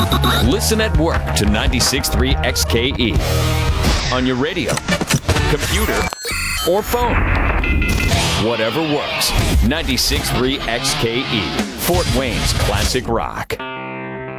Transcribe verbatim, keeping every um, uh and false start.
Listen at work to ninety-six point three X K E. On your radio, computer, or phone. Whatever works. ninety-six point three X K E. Fort Wayne's Classic Rock.